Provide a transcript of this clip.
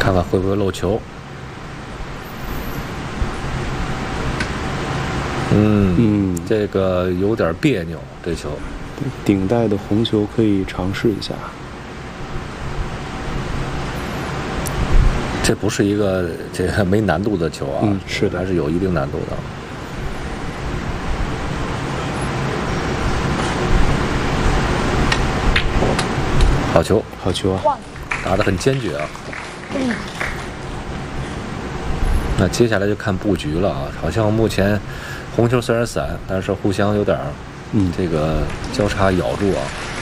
看看会不会漏球。这个有点别扭，这球。 顶带的红球可以尝试一下。 这不是一个没难度的球啊， 是的， 还是有一定难度的。好球， 好球啊！ 打得很坚决啊。那接下来就看布局了啊，好像目前红球虽然散，但是互相有点这个交叉咬住啊。